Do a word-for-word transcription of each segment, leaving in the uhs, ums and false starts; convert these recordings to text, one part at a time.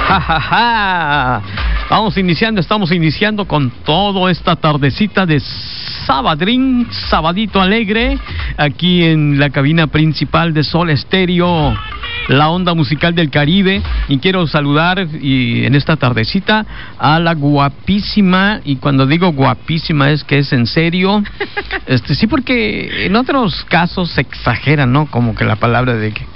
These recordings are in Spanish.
Ja, ja, ja. Vamos iniciando, estamos iniciando con todo esta tardecita de sabadrín, sabadito alegre, aquí en la cabina principal de Sol Estéreo, la onda musical del Caribe. Y quiero saludar y en esta tardecita a la guapísima, y cuando digo guapísima es que es en serio, este sí, porque en otros casos se exagera, ¿no? Como que la palabra de que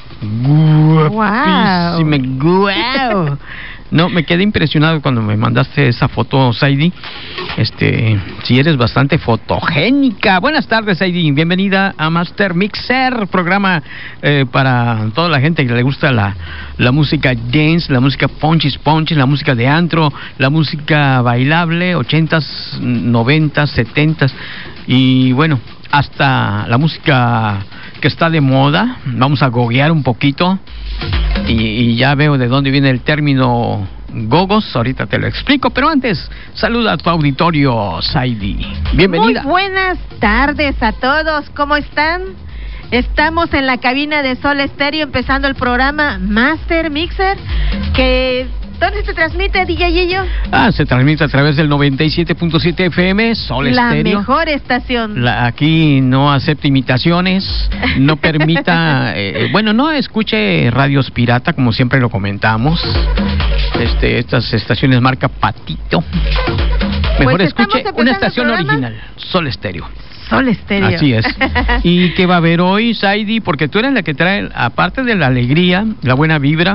guapísima, wow. Wow. No, me quedé impresionado cuando me mandaste esa foto, Saidi. Este, si eres bastante fotogénica. Buenas tardes, Saidi. Bienvenida a Master Mixer, programa eh, para toda la gente que le gusta la, la música dance, la música punchis punchis, la música de antro, la música bailable, ochentas, noventas, setentas y bueno, hasta la música que está de moda. Vamos a goguear un poquito. Y, y ya veo de dónde viene el término gogos, ahorita te lo explico, pero antes, saluda a tu auditorio, Saidi. Bienvenida. Muy buenas tardes a todos, ¿cómo están? Estamos en la cabina de Sol Estéreo empezando el programa Master Mixer, que... ¿dónde se transmite, D J Yillo? Ah, se transmite a través del noventa y siete punto siete F M, Sol Estéreo. La mejor estación. La, aquí no acepta imitaciones, no permita, eh, bueno, no escuche radios pirata, como siempre lo comentamos. Este, estas estaciones marca Patito. Mejor pues escuche una estación original, Sol Estéreo. Sol Estéreo. Así es. ¿Y qué va a haber hoy, Saidi? Porque tú eres la que trae, aparte de la alegría, la buena vibra,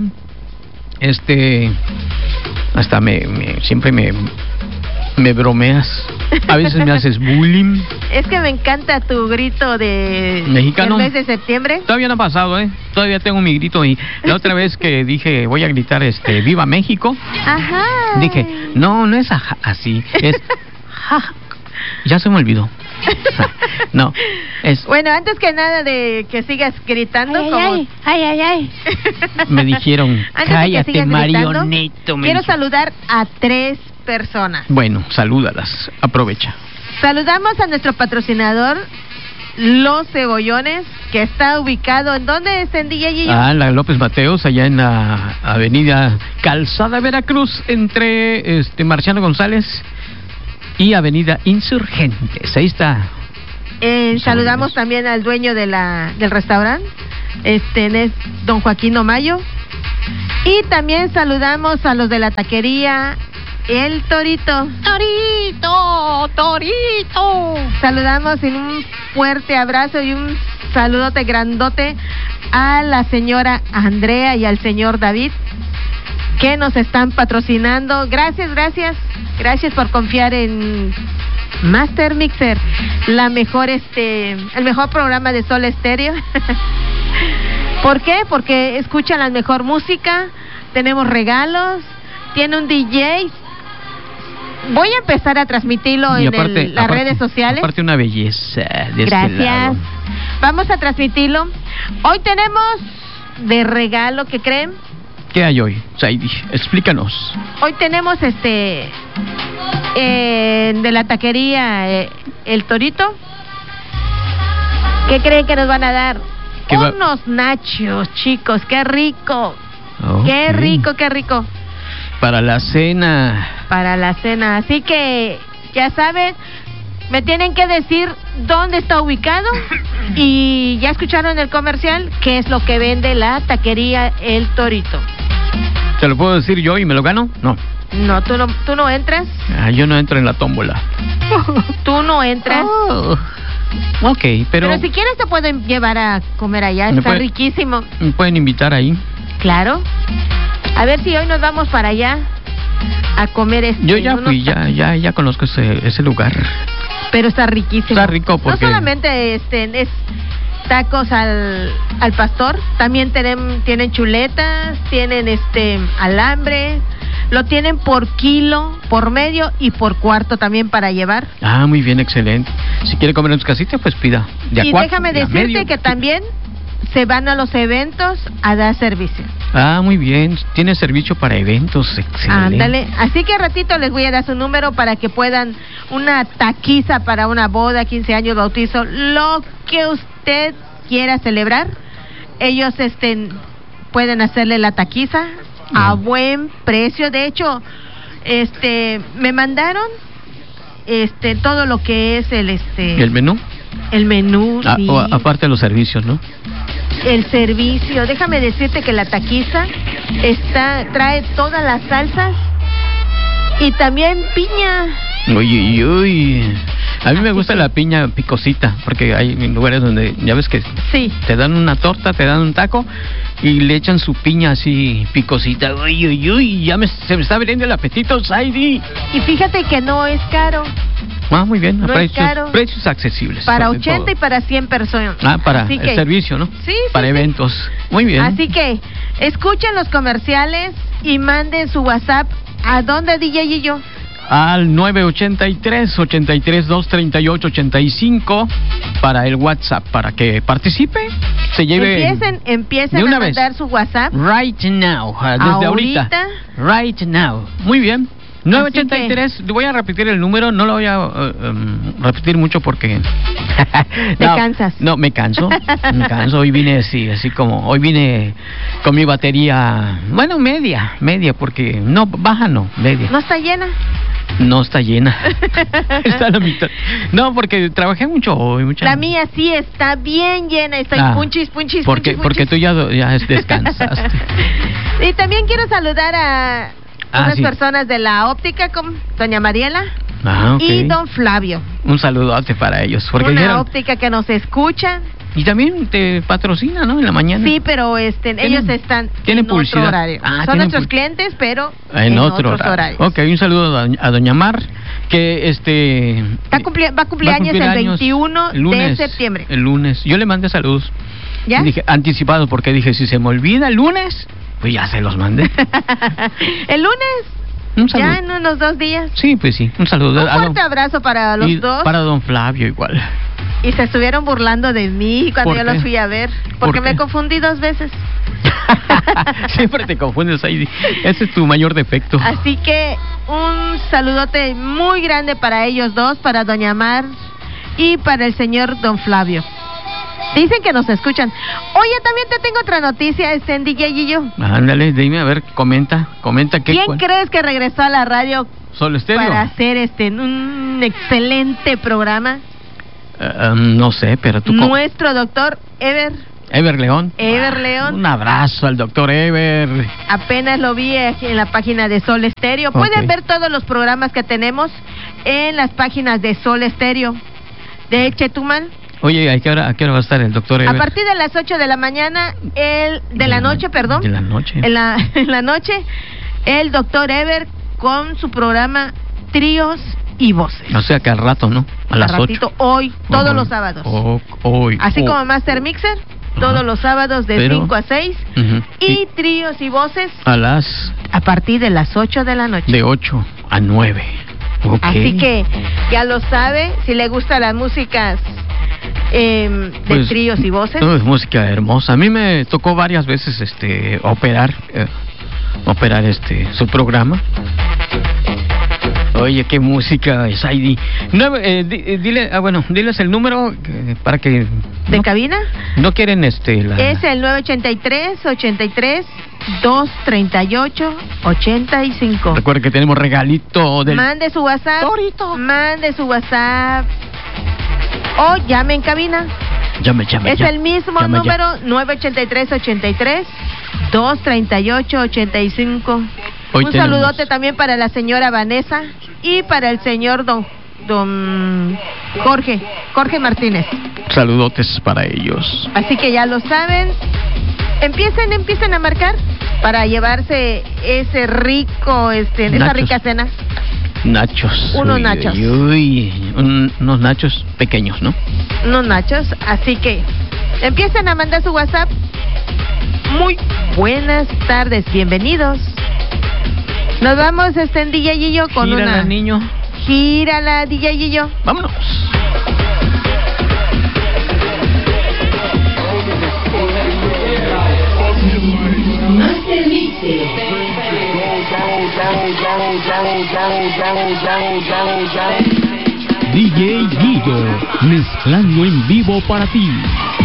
este, hasta me, me siempre me, me bromeas. A veces me haces bullying. Es que me encanta tu grito de mexicano. del mes de septiembre. Todavía no ha pasado, ¿eh? Todavía tengo mi grito. Y la otra vez que dije, voy a gritar, este, ¡Viva México! Ajá. Dije, no, no es ajá, así, es ja. Ya se me olvidó. No, es... Bueno, antes que nada de que sigas gritando, ay, como... ay, ay, ay, ay. Me dijeron, cállate, marioneto. Quiero dijeron. saludar a tres personas. Bueno, salúdalas, aprovecha. Saludamos a nuestro patrocinador, Los Cebollones, que está ubicado, ¿en dónde es, en D J Yillo? Ah, la López Mateos, allá en la avenida Calzada Veracruz, entre este Marciano González y Avenida Insurgentes. Ahí está. Eh, saludamos también al dueño de la del restaurante, este es don Joaquín Omayo. Y también saludamos a los de la taquería El Torito. Torito, Torito. Saludamos en un fuerte abrazo y un saludote grandote a la señora Andrea y al señor David, que nos están patrocinando. Gracias, gracias. Gracias por confiar en Master Mixer, la mejor este, el mejor programa de Sol Estéreo. ¿Por qué? Porque escuchan la mejor música, tenemos regalos, tiene un D J. Voy a empezar a transmitirlo y en aparte, el, las aparte, redes sociales. Aparte una belleza. De Gracias. Este lado. Vamos a transmitirlo. Hoy tenemos de regalo, ¿qué creen? ¿Qué hay hoy, Saidi? Explícanos. Hoy tenemos este eh, de la taquería eh, El Torito. ¿Qué creen que nos van a dar? Unos va? nachos, chicos, qué rico. Okay. Qué rico, qué rico. Para la cena. Para la cena. Así que, ya saben, me tienen que decir dónde está ubicado. Y ya escucharon el comercial, qué es lo que vende la taquería El Torito. ¿Se lo puedo decir yo y me lo gano? No. No, tú no, tú no entras. Ah, yo no entro en la tómbola. Tú no entras. Oh. Ok, pero... Pero si quieres te pueden llevar a comer allá, está puede, riquísimo. ¿Me pueden invitar ahí? Claro. A ver si hoy nos vamos para allá a comer este... Yo ya fui, ya, ya, ya conozco ese, ese lugar. Pero está riquísimo. Está rico porque... No solamente este es tacos al, al pastor, también tienen, tienen chuletas, tienen este alambre, lo tienen por kilo, por medio y por cuarto también para llevar. Ah, muy bien, excelente. Si quiere comer en su casita, pues pida. De y a cuarto, déjame de decirte medio, que también se van a los eventos a dar servicio. Ah, muy bien. Tiene servicio para eventos, excelente. Ándale. Así que a ratito les voy a dar su número para que puedan una taquiza para una boda, quince años, bautizo, lo que usted quiera celebrar. Ellos este pueden hacerle la taquiza a Mm. buen precio. De hecho, este, me mandaron este todo lo que es el este ¿El menú? el menú, Ah, sí, o a- aparte de los servicios, ¿no? el servicio. Déjame decirte que la taquiza está trae todas las salsas y también piña. Uy, uy, uy. A mí me Así gusta que- la piña picosita, porque hay lugares donde, ya ves que Sí. te dan una torta, te dan un taco y le echan su piña así picosita. Uy, uy, uy, ya me, se me está abriendo el apetito, Saidi. Y fíjate que no es caro. Ah, muy bien, a No es precios, caro. precios accesibles. Para sobre ochenta todo. y para cien personas. Ah, para Así el que- servicio, ¿no? Sí, sí, Para sí. eventos. Muy bien. Así que escuchen los comerciales y manden su WhatsApp. ¿A dónde, D J y yo? Al nueve ochenta y tres, ochenta y tres, doscientos treinta y ocho, ochenta y cinco para el WhatsApp, para que participe, se lleve Empiecen, empiecen de una a vez. mandar su WhatsApp. right now, ah, desde ahorita. Ahorita. Right now. Muy bien. nueve ochenta y tres, voy a repetir el número, no lo voy a uh, um, repetir mucho porque... Te No, cansas. No, me canso, me canso, hoy vine así, así como, hoy vine con mi batería, bueno, media, media, porque, no, baja no, media. ¿No está llena? No está llena. Está a la mitad. No, porque trabajé mucho hoy. Mucha... La mía sí está bien llena. Estoy Ah, punchis, punchis, porque, punchis, porque tú punchis. ya, ya descansaste. Y también quiero saludar a Ah, unas sí. personas de la óptica, como doña Mariela Ah, ok. y don Flavio. Un saludote para ellos. Porque Una dijeron- óptica que nos escucha. Y también te patrocina, ¿no? En la mañana. Sí, pero este, Tienen- ellos están tienen en otro publicidad. horario. Ah, Son tienen nuestros pu- clientes, pero En, otro otros horario. horarios. Ok, un saludo a doña, a doña Mar, que este... Está cumpli- va a cumplir va a años cumplir el años veintiuno el lunes, de septiembre. El lunes. Yo le mandé saludos. ¿Ya? Dije, anticipado, porque dije, si se me olvida el lunes, pues ya se los mandé. El lunes, Un saludo. ya en unos dos días. Sí, pues sí, un saludo. Un a don- fuerte abrazo para los y dos. Para don Flavio igual. Y se estuvieron burlando de mí cuando ¿Por yo qué? los fui a ver. ¿Por Porque qué? me confundí dos veces. Siempre te confundes, Heidi. Ese es tu mayor defecto. Así que un saludote muy grande para ellos dos, para doña Mar y para el señor don Flavio. Dicen que nos escuchan. Oye, también te tengo otra noticia, este, en D J y yo. Ándale, dime, a ver, comenta, comenta qué. ¿Quién cuál- crees que regresó a la radio Solo Estéreo. para hacer este un excelente programa? Eh, um, no sé, pero tú. co- Nuestro doctor Ever. Ever León. Ever Ah, León. Un abrazo al doctor Ever. Apenas lo vi aquí en la página de Sol Estéreo. Pueden Ok. ver todos los programas que tenemos en las páginas de Sol Estéreo. De Chetumal. Oye, ¿a qué hora, a qué hora va a estar el doctor Ever? A partir de las ocho de la mañana, el de la noche, perdón. De la noche. En la, en la noche, el doctor Ever con su programa Tríos y Voces. O sea que al rato, ¿no? A las Al ratito, ocho. hoy, todos Oh, los sábados. oh, hoy. Así oh. como Master Mixer, todos Ajá. los sábados de Pero- cinco a seis. Ujú. Y Tríos y Voces A las a partir de las ocho de la noche. de ocho a nueve. Ok. Así que ya lo sabe, si le gusta las músicas eh, de Pues, tríos y voces. no, es música hermosa. A mí me tocó varias veces este operar eh, operar este su programa. Oye, qué música es Heidi. Nueve, eh, di- eh, dile, ah, bueno, diles el número eh, para que ¿De no, cabina? no quieren este la Es el nueve ochenta y tres, ochenta y tres, doscientos treinta y ocho, ochenta y cinco. Recuerda que tenemos regalito del Mande su WhatsApp. Torito. Mande su WhatsApp. O llame en cabina. llame, llame, Es llame. el mismo Llame ya. número, nueve ochenta y tres, ochenta y tres, doscientos treinta y ocho, ochenta y cinco. Hoy Un tenemos- saludote también para la señora Vanessa y para el señor don don Jorge, Jorge Martínez. Saludotes para ellos. Así que ya lo saben. Empiecen, empiecen a marcar para llevarse ese rico, este, esa Nachos. rica cena. Nachos. Unos Uy, nachos. Uy, uy. Un- unos nachos pequeños, ¿no? Unos nachos. Así que empiecen a mandar su WhatsApp. Muy buenas tardes, bienvenidos. Nos vamos, este, en D J y yo con Gírala, una... niño. Gírala, D J y yo. Vámonos. Master Mixer. D J Guillo, mezclando en vivo para ti.